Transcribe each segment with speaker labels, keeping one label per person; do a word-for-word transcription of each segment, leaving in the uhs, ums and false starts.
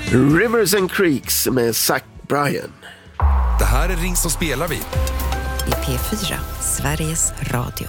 Speaker 1: Rivers and Creeks med Zach Bryan.
Speaker 2: Det här är Ring som spelar vi.
Speaker 3: I P fyra, Sveriges Radio.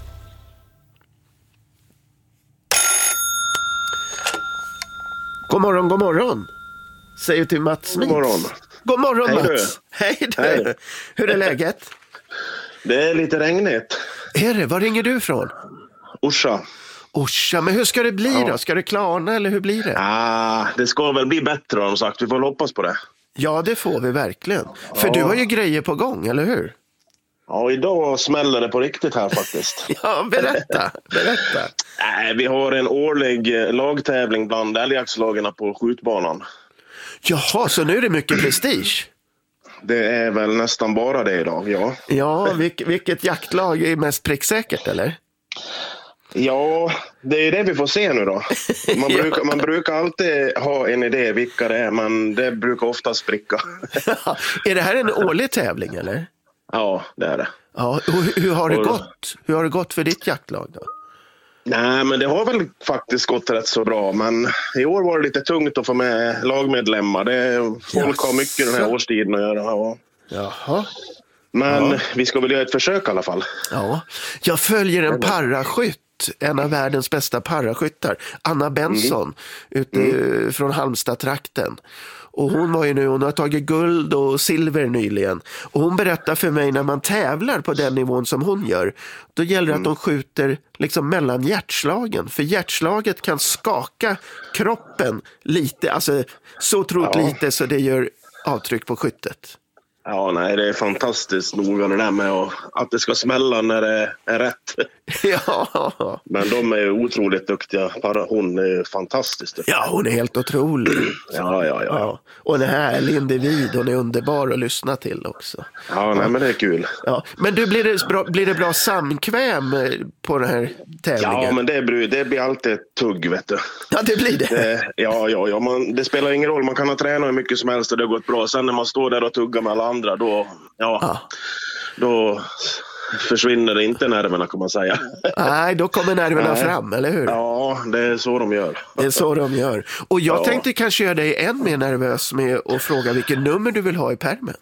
Speaker 1: God morgon, god morgon. Säger till Mats Smith.
Speaker 4: God morgon.
Speaker 1: God morgon,
Speaker 4: Hej,
Speaker 1: Mats.
Speaker 4: du.
Speaker 1: Hej du.
Speaker 4: Hej.
Speaker 1: Hur är läget?
Speaker 4: Det är lite regnigt.
Speaker 1: Är det? Var ringer du ifrån?
Speaker 4: Orsa.
Speaker 1: Orsa, men hur ska det bli
Speaker 4: Ja.
Speaker 1: då? Ska det klarna eller hur blir det?
Speaker 4: Ah, det ska väl bli bättre har de sagt. Vi får hoppas på det.
Speaker 1: Ja, det får vi verkligen. För
Speaker 4: Ja.
Speaker 1: du har ju grejer på gång, eller hur?
Speaker 4: Ja, idag smäller det på riktigt här faktiskt.
Speaker 1: Ja, berätta. Berätta.
Speaker 4: Nej, vi har en årlig eh, lagtävling bland älgjaktslagen på skjutbanan.
Speaker 1: Jaha, så nu är det mycket prestige.
Speaker 4: Det är väl nästan bara det idag, ja.
Speaker 1: Ja, vilk, vilket jaktlag är mest pricksäkert, eller?
Speaker 4: Ja, det är det vi får se nu då. Man,
Speaker 1: Ja.
Speaker 4: brukar, man brukar alltid ha en idé vilka det är, men det brukar ofta spricka.
Speaker 1: Är det här en årlig tävling, eller?
Speaker 4: Ja, det är det.
Speaker 1: Ja, och hur, hur har det
Speaker 4: Och-
Speaker 1: gått? Hur har det gått för ditt jaktlag då?
Speaker 4: Nej, men det har väl faktiskt gått rätt så bra. Men i år var det lite tungt att få med lagmedlemmar. Det, folk har mycket den här
Speaker 1: Jaså?
Speaker 4: årstiden att göra. Ja.
Speaker 1: Jaha.
Speaker 4: Men
Speaker 1: Ja.
Speaker 4: vi ska väl göra ett försök i alla fall.
Speaker 1: Ja, jag följer en parraskytt, en av världens bästa parraskyttar, Anna Benson, ute
Speaker 4: Mm.
Speaker 1: från Halmstad-trakten. Och hon var ju nu, hon har tagit guld och silver nyligen. Och hon berättar för mig, när man tävlar på den nivån som hon gör, då gäller det att de skjuter liksom mellan hjärtslagen. För hjärtslaget kan skaka kroppen lite, alltså så otroligt
Speaker 4: Ja.
Speaker 1: lite så det gör avtryck på skyttet.
Speaker 4: Ja, nej, det är fantastiskt noga det där med att, att det ska smälla när det är rätt.
Speaker 1: Ja,
Speaker 4: Men de är ju otroligt duktiga. Para, hon är fantastiskt duktig.
Speaker 1: ja, hon är helt otrolig.
Speaker 4: Ja, ja, ja.
Speaker 1: Ja, och en härlig individ, hon är underbar att lyssna till också.
Speaker 4: Ja, nej, men det är kul.
Speaker 1: Ja, men du, blir det bra, blir det bra samkväm eh, på den här tävlingen?
Speaker 4: Ja, men det blir, det blir alltid ett tugg, vet du.
Speaker 1: Ja, det blir det.
Speaker 4: Det, ja, ja, ja man, det spelar ingen roll. Man kan ha tränat hur mycket som helst och det har gått bra. Sen när man står där och tuggar med alla andra, då, ja,
Speaker 1: Ja.
Speaker 4: då försvinner det inte nerverna, kan man säga.
Speaker 1: Nej, då kommer nerverna
Speaker 4: Nej.
Speaker 1: fram, eller hur?
Speaker 4: Ja, det är så de gör.
Speaker 1: Det är så de gör. Och jag
Speaker 4: Ja.
Speaker 1: tänkte kanske göra dig än mer nervös med att fråga vilken nummer du vill ha i pärmen.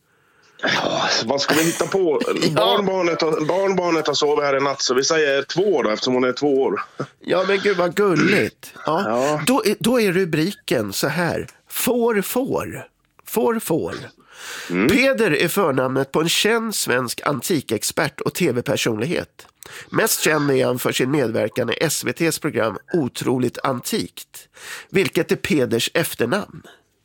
Speaker 4: Ja, vad ska vi hitta på? Barnbarnet, har- barnbarnet har sovit här i natt, så vi säger två då, eftersom hon är två år.
Speaker 1: Ja, men gud vad gulligt. Ja.
Speaker 4: Ja.
Speaker 1: Då, är, då är rubriken så här. Får, får. Får, får.
Speaker 4: Mm.
Speaker 1: Peder är förnamnet på en känd svensk antikexpert och tv-personlighet. Mest känd är han för sin medverkan i S V T:s program Otroligt antikt. Vilket är Peders efternamn?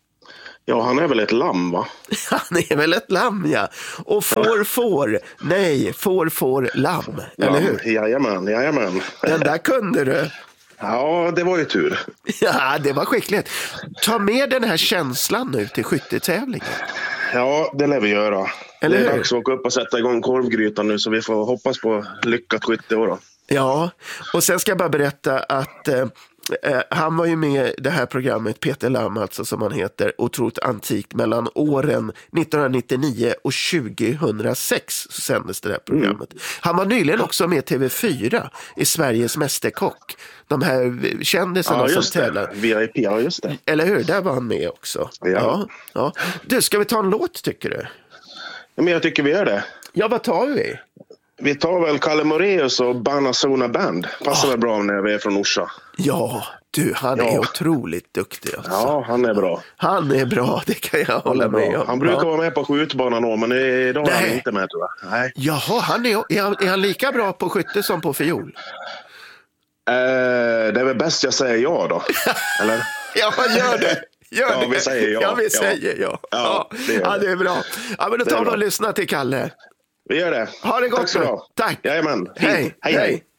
Speaker 4: Ja, han är väl ett lamm, va?
Speaker 1: Han är väl ett lamm, ja. Och får, får. Nej, får, får, lamm. Eller hur?
Speaker 4: Jajamän, jajamän.
Speaker 1: Den där kunde du.
Speaker 4: Ja, det var ju tur.
Speaker 1: Ja, det var skickligt. Ta med den här känslan nu till skyttetävlingen.
Speaker 4: Ja, det lär vi göra.
Speaker 1: Eller
Speaker 4: det är
Speaker 1: hur?
Speaker 4: dags att åka upp och sätta igång korvgrytan nu, så vi får hoppas på lyckat skytte då.
Speaker 1: Ja, och sen ska jag bara berätta att eh, eh, han var ju med i det här programmet, Peter Lam alltså, som han heter, Otroligt antikt, mellan åren nittonhundranittionio och tjugohundrasex så sändes det här programmet.
Speaker 4: Mm.
Speaker 1: Han var nyligen också med i T V fyra i Sveriges mästerkock. De här kändisarna
Speaker 4: Ja,
Speaker 1: som
Speaker 4: just det.
Speaker 1: tävlar.
Speaker 4: V I P, ja just det.
Speaker 1: Eller hur? Där var han med också.
Speaker 4: Ja.
Speaker 1: Ja, ja. Du, ska vi ta en låt tycker du?
Speaker 4: Ja, men jag tycker vi gör det.
Speaker 1: Ja, vad tar vi?
Speaker 4: Vi tar väl Kalle Moraeus och Banazona Band. Passar väl bra när vi är från Orsa.
Speaker 1: Ja, du, han
Speaker 4: Ja.
Speaker 1: är otroligt duktig alltså.
Speaker 4: Ja, han är bra.
Speaker 1: Han är bra, det kan jag hålla med om.
Speaker 4: Han brukar
Speaker 1: Ja.
Speaker 4: vara med på skjutbanan då, men idag är han
Speaker 1: Nej.
Speaker 4: inte med, tror jag. Nej.
Speaker 1: Jaha, han är, är, han, är han lika bra på skytte som på fiol?
Speaker 4: Eh, det är väl bäst jag säger ja då. Eller?
Speaker 1: Ja, gör det. Gör
Speaker 4: Ja,
Speaker 1: det.
Speaker 4: vi säger ja.
Speaker 1: Ja, vi
Speaker 4: Ja.
Speaker 1: säger ja.
Speaker 4: Ja, det gör
Speaker 1: ja,
Speaker 4: det.
Speaker 1: det är bra. Ja, men då
Speaker 4: Det är
Speaker 1: tar vi
Speaker 4: bra.
Speaker 1: och lyssnar till Kalle.
Speaker 4: Vi gör det.
Speaker 1: Ha det gott
Speaker 4: Tack så
Speaker 1: nu.
Speaker 4: du ha.
Speaker 1: Tack.
Speaker 4: Jajamän.
Speaker 1: Hej.
Speaker 4: Hej, hej.
Speaker 1: Hej.